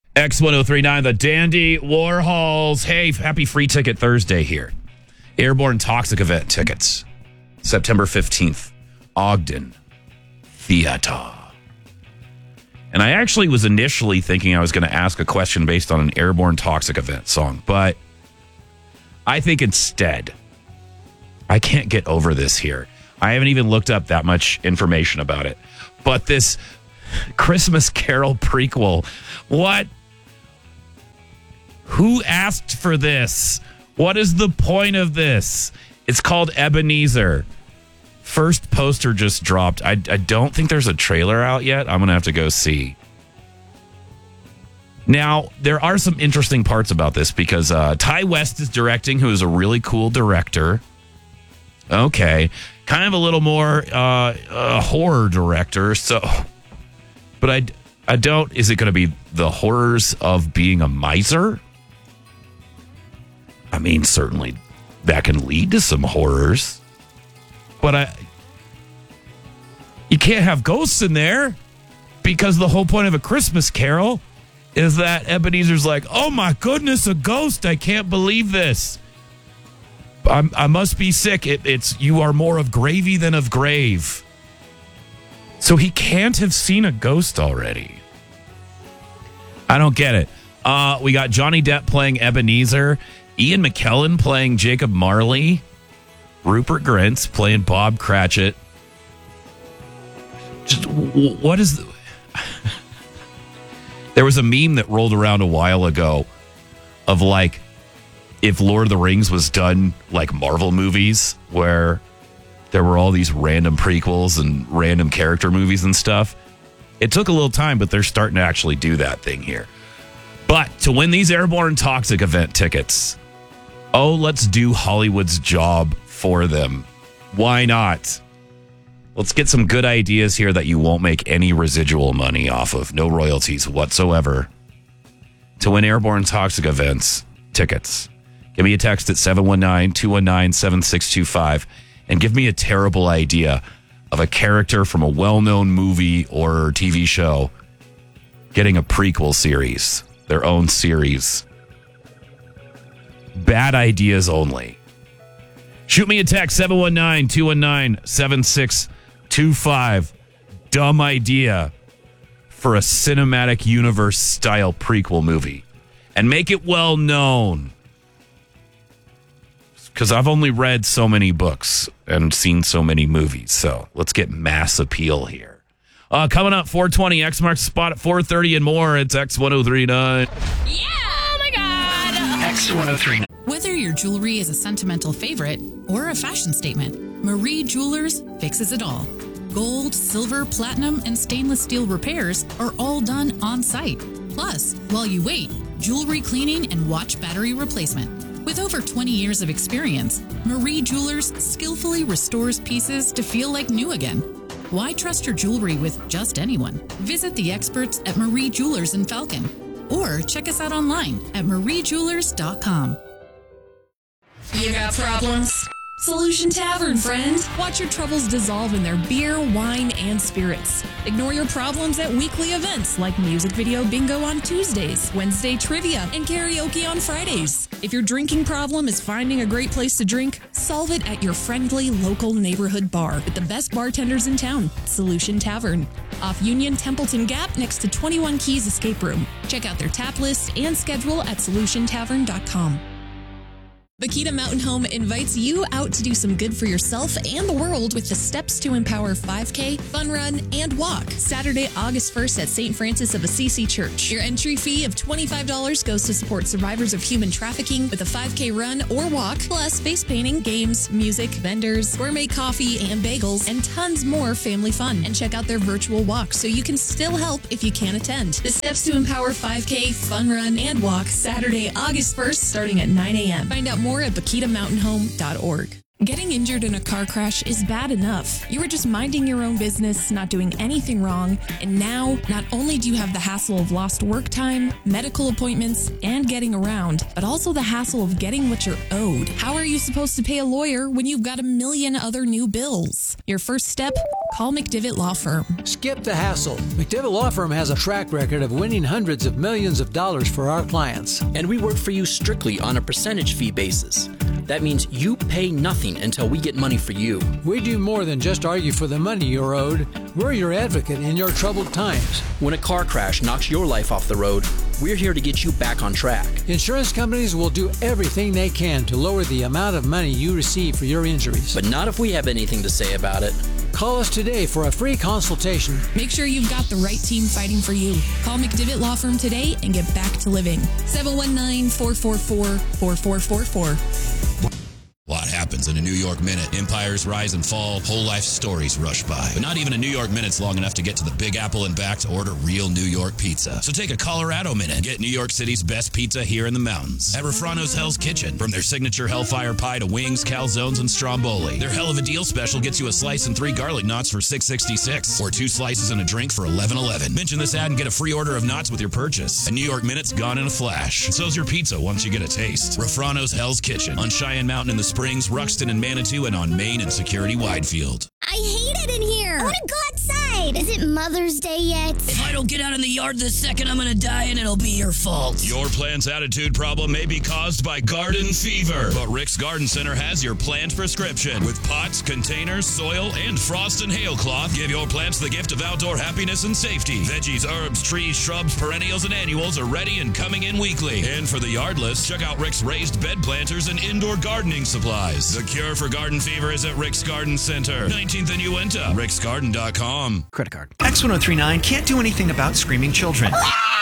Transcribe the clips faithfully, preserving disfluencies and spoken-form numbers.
X ten thirty-nine, the Dandy Warhols. Hey, happy Free Ticket Thursday here. Airborne Toxic Event tickets. September fifteenth, Ogden Theater. And I actually was initially thinking I was going to ask a question based on an Airborne Toxic Event song, but I think instead, I can't get over this here. I haven't even looked up that much information about it. But this Christmas Carol prequel, what? Who asked for this? What is the point of this? It's called Ebenezer. First poster just dropped. I, I don't think there's a trailer out yet. I'm going to have to go see. Now, there are some interesting parts about this because uh, Ty West is directing, who is a really cool director. Okay. Kind of a little more uh, a horror director. So, but I, I don't, is it going to be the horrors of being a miser? I mean, certainly that can lead to some horrors. But I, you can't have ghosts in there because the whole point of a Christmas Carol is that Ebenezer's like, oh my goodness, a ghost. I can't believe this. I'm, I must be sick. It, it's you are more of gravy than of grave. So he can't have seen a ghost already. I don't get it. Uh, we got Johnny Depp playing Ebenezer, Ian McKellen playing Jacob Marley, Rupert Grint playing Bob Cratchit. Just what is the... There was a meme that rolled around a while ago of like if Lord of the Rings was done like Marvel movies where there were all these random prequels and random character movies and stuff. It took a little time, but they're starting to actually do that thing here. But to win these Airborne Toxic Event tickets, oh, let's do Hollywood's job for them. Why not? Let's get some good ideas here that you won't make any residual money off of. No royalties whatsoever. To win Airborne Toxic Events tickets, give me a text at seven one nine, two one nine, seven six two five and give me a terrible idea of a character from a well-known movie or T V show getting a prequel series, their own series. Bad ideas only. Shoot me a text, seven one nine, two one nine, seven six two five. Dumb idea for a cinematic universe style prequel movie. And make it well known. Because I've only read so many books and seen so many movies. So let's get mass appeal here. Uh, coming up, four twenty, X marks the spot at four thirty and more. It's X ten thirty-nine. Yeah! Oh my God! X ten thirty-nine. Whether your jewelry is a sentimental favorite or a fashion statement, Marie Jewelers fixes it all. Gold, silver, platinum, and stainless steel repairs are all done on site. Plus, while you wait, jewelry cleaning and watch battery replacement. With over twenty years of experience, Marie Jewelers skillfully restores pieces to feel like new again. Why trust your jewelry with just anyone? Visit the experts at Marie Jewelers in Falcon or check us out online at marie jewelers dot com. You got problems? Solution Tavern, friend. Watch your troubles dissolve in their beer, wine, and spirits. Ignore your problems at weekly events like music video bingo on Tuesdays, Wednesday trivia, and karaoke on Fridays. If your drinking problem is finding a great place to drink, solve it at your friendly local neighborhood bar with the best bartenders in town, Solution Tavern. Off Union Templeton Gap next to twenty-one Keys Escape Room. Check out their tap list and schedule at solution tavern dot com. Bakita Mountain Home invites you out to do some good for yourself and the world with the Steps to Empower five K, Fun Run, and Walk. Saturday, August first at Saint Francis of Assisi Church. Your entry fee of twenty-five dollars goes to support survivors of human trafficking with a five K run or walk, plus face painting, games, music, vendors, gourmet coffee and bagels, and tons more family fun. And check out their virtual walk so you can still help if you can't attend. The Steps to Empower five K, Fun Run, and Walk, Saturday, August first, starting at nine a.m. Find out more at bakita mountain home dot org. Getting injured in a car crash is bad enough. You were just minding your own business, not doing anything wrong, and now not only do you have the hassle of lost work time, medical appointments, and getting around, but also the hassle of getting what you're owed. How are you supposed to pay a lawyer when you've got a million other new bills? Your first step? Call McDivitt Law Firm. Skip the hassle. McDivitt Law Firm has a track record of winning hundreds of millions of dollars for our clients. And we work for you strictly on a percentage fee basis. That means you pay nothing until we get money for you. We do more than just argue for the money you're owed. We're your advocate in your troubled times. When a car crash knocks your life off the road, we're here to get you back on track. Insurance companies will do everything they can to lower the amount of money you receive for your injuries. But not if we have anything to say about it. Call us today for a free consultation. Make sure you've got the right team fighting for you. Call McDivitt Law Firm today and get back to living. seven one nine, four four four, four four four four. A lot happens in a New York minute. Empires rise and fall, whole life stories rush by. But not even a New York minute's long enough to get to the Big Apple and back to order real New York pizza. So take a Colorado minute and get New York City's best pizza here in the mountains. At Refrano's Hell's Kitchen. From their signature Hellfire Pie to wings, calzones, and stromboli. Their hell of a deal special gets you a slice and three garlic knots for six sixty-six, or two slices and a drink for eleven eleven. Mention this ad and get a free order of knots with your purchase. A New York minute's gone in a flash. And so's your pizza once you get a taste. Refrano's Hell's Kitchen on Cheyenne Mountain in the Springs, Ruxton and Manitou, and on Main and Security Widefield. I hate it in here. I want to go outside. Is it Mother's Day yet? If I don't get out in the yard this second, I'm going to die and it'll be your fault. Your plant's attitude problem may be caused by garden fever, but Rick's Garden Center has your plant prescription. With pots, containers, soil, and frost and hail cloth, give your plants the gift of outdoor happiness and safety. Veggies, herbs, trees, shrubs, perennials, and annuals are ready and coming in weekly. And for the yardless, check out Rick's raised bed planters and indoor gardening supplies. The cure for garden fever is at Rick's Garden Center, nineteenth and Uinta, ricks garden dot com. Credit card. X one oh three nine can't do anything about screaming children.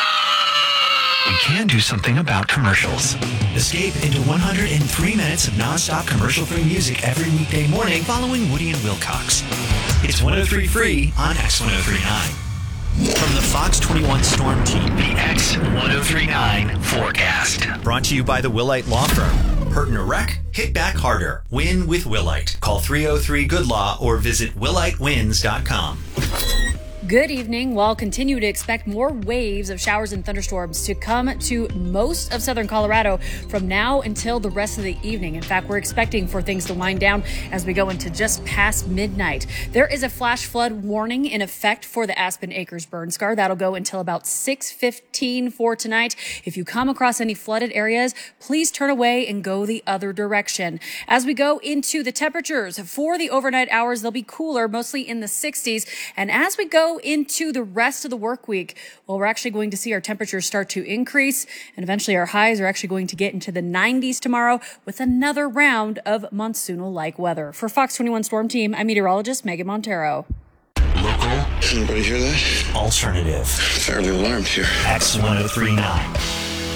We can do something about commercials. Escape into one hundred three minutes of nonstop commercial-free music every weekday morning following Woody and Wilcox. It's one oh three free on X one oh three nine. From the Fox twenty-one Storm Team, the X one oh three nine Forecast. Brought to you by the Willite Law Firm. Hurt in a wreck? Hit back harder. Win with Willite. Call three oh three good law or visit willite wins dot com. Good evening. We'll continue to expect more waves of showers and thunderstorms to come to most of southern Colorado from now until the rest of the evening. In fact, we're expecting for things to wind down as we go into just past midnight. There is a flash flood warning in effect for the Aspen Acres burn scar. That'll go until about six fifteen for tonight. If you come across any flooded areas, please turn away and go the other direction. As we go into the temperatures for the overnight hours, they'll be cooler, mostly in the sixties. And as we go into the rest of the work week, well, we're actually going to see our temperatures start to increase, and eventually our highs are actually going to get into the nineties tomorrow with another round of monsoonal-like weather. For Fox twenty-one Storm Team, I'm meteorologist Megan Montero. Local. Anybody hear that? Alternative. Fairly alarmed here. X one oh three nine.